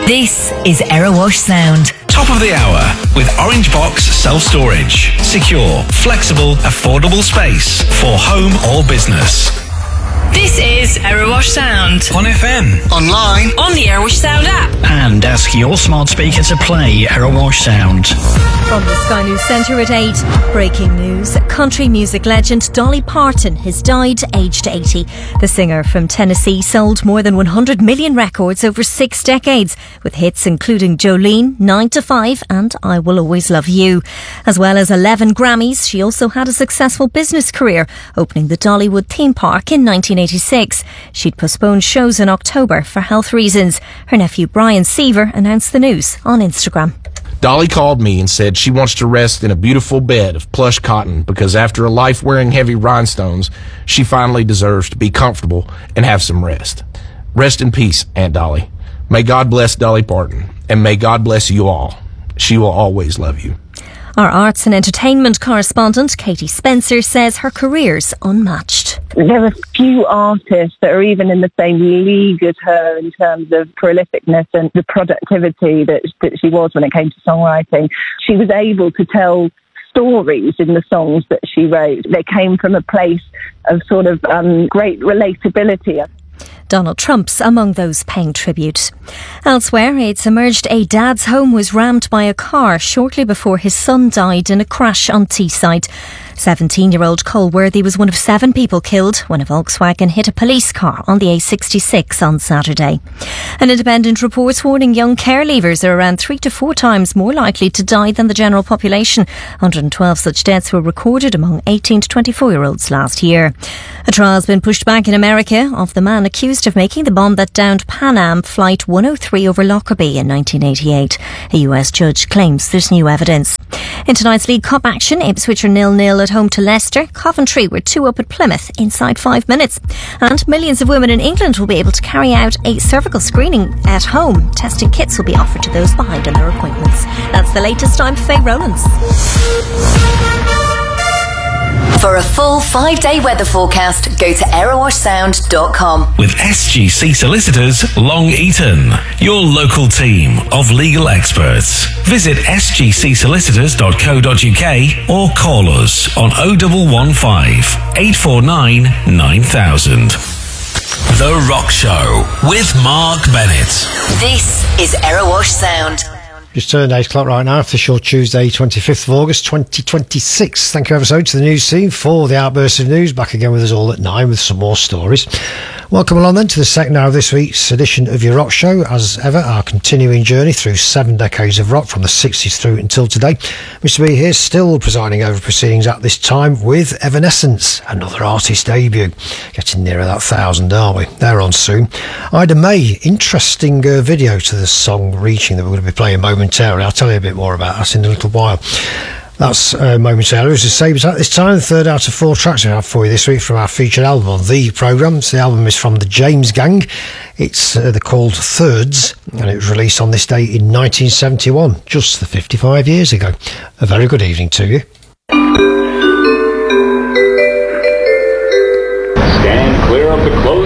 This is Erewash Sound. Top of the hour with Orange Box Self-Storage. Secure, flexible, affordable space for home or business. This is Erewash Sound. On FM. Online. On the Erewash Sound app. And ask your smart speaker to play Erewash Sound. From the Sky News Centre at 8, breaking news. Country music legend Dolly Parton has died aged 80. The singer from Tennessee sold more than 100 million records over 6 decades, with hits including Jolene, 9 to 5 and I Will Always Love You. As well as 11 Grammys, she also had a successful business career, opening the Dollywood theme park in 1986. She'd postponed shows in October for health reasons. Her nephew Brian Seaver announced the news on Instagram. Dolly called me and said she wants to rest in a beautiful bed of plush cotton because after a life wearing heavy rhinestones, she finally deserves to be comfortable and have some rest. Rest in peace, Aunt Dolly. May God bless Dolly Parton, and may God bless you all. She will always love you. Our arts and entertainment correspondent, Katie Spencer, says her career's unmatched. There are few artists that are even in the same league as her in terms of prolificness and the productivity that she was when it came to songwriting. She was able to tell stories in the songs that she wrote. They came from a place of sort of great relatability. Donald Trump's among those paying tribute. Elsewhere, it's emerged a dad's home was rammed by a car shortly before his son died in a crash on Teesside. 17-year-old Cole Worthy was one of 7 people killed when a Volkswagen hit a police car on the A66 on Saturday. An independent report's warning young care leavers are around 3 to 4 times more likely to die than the general population. 112 such deaths were recorded among 18 to 24-year-olds last year. A trial's been pushed back in America of the man accused of making the bomb that downed Pan Am Flight 103 over Lockerbie in 1988. A US judge claims there's new evidence. In tonight's League Cup action, Ipswich are 0-0 at home to Leicester. Coventry were 2-up at Plymouth inside 5 minutes. And millions of women in England will be able to carry out a cervical screening at home. Testing kits will be offered to those behind on their appointments. That's the latest. I'm Faye Rowlands. For a full 5-day weather forecast, go to erewashsound.com. With SGC Solicitors Long Eaton, your local team of legal experts. Visit sgcsolicitors.co.uk or call us on 0115 849 9000. The Rock Show with Mark Bennett. This is Erewash Sound. Just turned 8 o'clock right now, official Tuesday, 25th of August, 2026. Thank you ever so much to the news team for the outburst of news. Back again with us all at 9 with some more stories. Welcome along then to the second hour of this week's edition of your Rock Show. As ever, our continuing journey through 7 decades of rock from the 60s through until today. Mr. B here, still presiding over proceedings at this time with Evanescence, another artist debut. Getting nearer that 1,000, aren't we? They're on soon. Ida May, interesting video to the song Reaching that we're going to be playing momentarily. I'll tell you a bit more about that in a little while. That's momentarily. As I say, but at this time, the third out of 4 tracks we have for you this week from our featured album on the programme. The album is from the James Gang. It's they're called Thirds, and it was released on this date in 1971, just 55 years ago. A very good evening to you. Stand clear of the closed